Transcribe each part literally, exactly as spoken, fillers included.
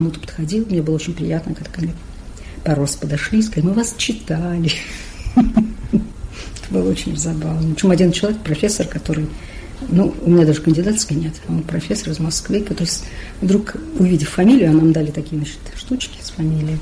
Он тут подходил, мне было очень приятно, когда ко мне пару раз подошли и сказали: мы вас читали. Это было очень забавно. Причем один человек, профессор, который, ну, у меня даже кандидатской нет, он профессор из Москвы, который вдруг, увидев фамилию, а нам дали такие, значит, штучки с фамилией,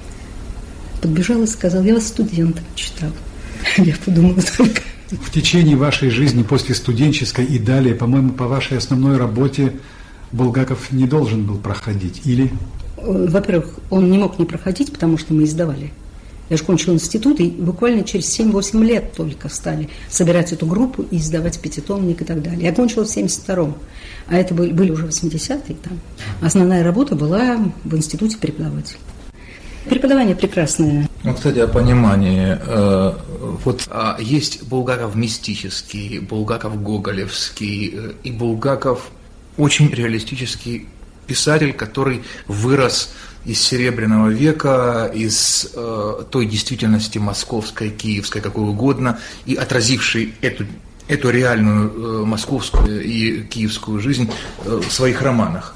подбежал и сказал: я вас студентом читал. Я подумала только. В течение вашей жизни после студенческой и далее, по-моему, по вашей основной работе Булгаков не должен был проходить, или? Во-первых, он не мог не проходить, потому что мы издавали. Я же кончила институт, и буквально через семь-восемь лет только стали собирать эту группу и издавать пятитомник и так далее. Я кончила в семьдесят втором, а это были, были уже восьмидесятые там. Основная работа была в институте преподавателя. Преподавание прекрасное. Ну, кстати, о понимании. Э, вот а, есть Булгаков мистический, Булгаков гоголевский, э, и Булгаков очень реалистический писатель, который вырос из Серебряного века, из э, той действительности московской, киевской, какой угодно, и отразивший эту, эту реальную э, московскую и киевскую жизнь э, в своих романах.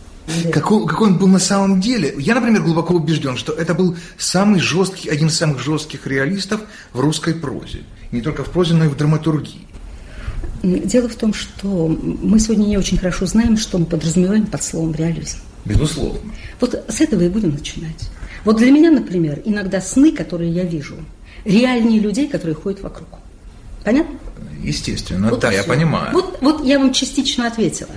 Какой, какой он был на самом деле? Я, например, глубоко убежден, что это был самый жесткий, один из самых жестких реалистов в русской прозе. Не только в прозе, но и в драматургии. Дело в том, что мы сегодня не очень хорошо знаем, что мы подразумеваем под словом реализм. Безусловно. Вот с этого и будем начинать. Вот для меня, например, иногда сны, которые я вижу, реальнее людей, которые ходят вокруг. Понятно? Естественно, вот да, я все. понимаю. Вот, вот я вам частично ответила.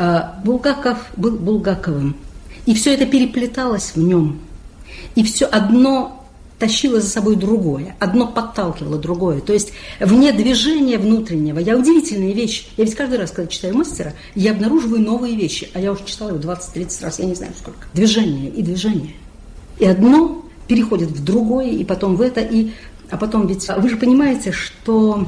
Булгаков был Булгаковым, и все это переплеталось в нем. И все одно тащило за собой другое, одно подталкивало другое. То есть вне движения внутреннего. Я удивительные вещи. Я ведь каждый раз, когда читаю мастера, я обнаруживаю новые вещи. А я уже читала его двадцать-тридцать раз, я не знаю сколько. Движение и движение. И одно переходит в другое, и потом в это, и... А потом ведь вы же понимаете, что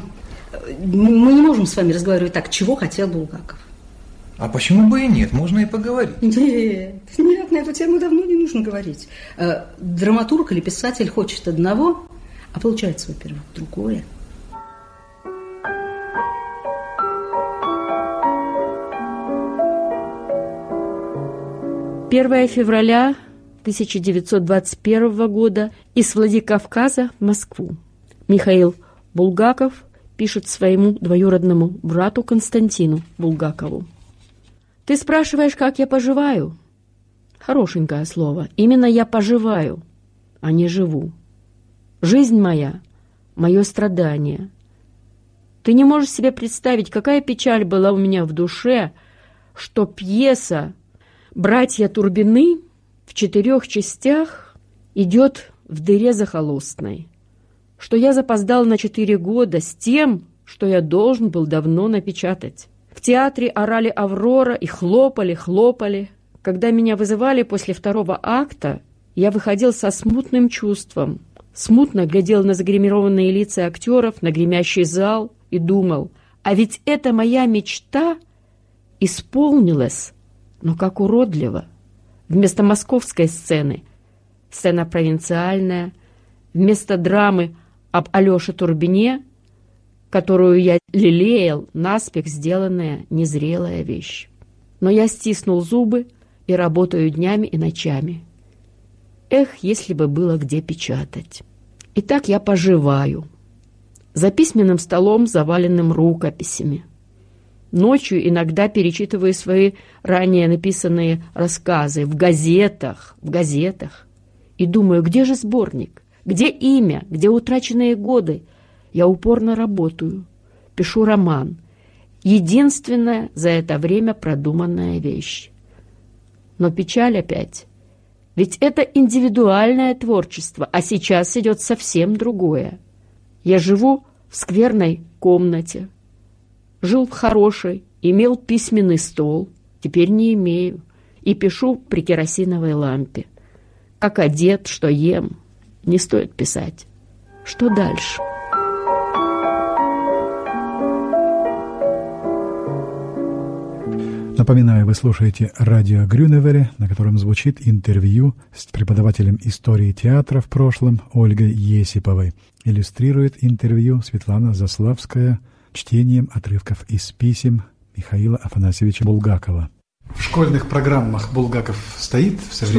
мы не можем с вами разговаривать так, чего хотел Булгаков. А почему бы и нет? Можно и поговорить. Нет, нет, на эту тему давно не нужно говорить. Драматург или писатель хочет одного, а получается, во-первых, другое. первое февраля тысяча девятьсот двадцать первого года из Владикавказа в Москву. Михаил Булгаков пишет своему двоюродному брату Константину Булгакову. «Ты спрашиваешь, как я поживаю?» Хорошенькое слово. Именно я поживаю, а не живу. Жизнь моя — мое страдание. Ты не можешь себе представить, какая печаль была у меня в душе, что пьеса «Братья Турбины» в четырех частях идет в дыре захолустной, что я запоздал на четыре года с тем, что я должен был давно напечатать. В театре орали «Аврора» и хлопали, хлопали. Когда меня вызывали после второго акта, я выходил со смутным чувством, смутно глядел на загримированные лица актеров, на гремящий зал и думал, а ведь эта моя мечта исполнилась, но как уродливо. Вместо московской сцены – сцена провинциальная, вместо драмы об Алёше Турбине, которую я лелеял, наспех сделанная незрелая вещь. Но я стиснул зубы и работаю днями и ночами. Эх, если бы было где печатать. И так я поживаю. За письменным столом, заваленным рукописями. Ночью иногда перечитываю свои ранее написанные рассказы в газетах, в газетах. И думаю, где же сборник? Где имя? Где утраченные годы? Я упорно работаю, пишу роман. Единственная за это время продуманная вещь. Но печаль опять. Ведь это индивидуальное творчество, а сейчас идет совсем другое. Я живу в скверной комнате. Жил в хорошей, имел письменный стол, теперь не имею. И пишу при керосиновой лампе. Как одет, что ем. Не стоит писать. Что дальше? Напоминаю, вы слушаете радио Грюневере, на котором звучит интервью с преподавателем истории театра в прошлом Ольгой Есиповой. Иллюстрирует интервью Светлана Заславская чтением отрывков из писем Михаила Афанасьевича Булгакова. В школьных программах Булгаков стоит в современном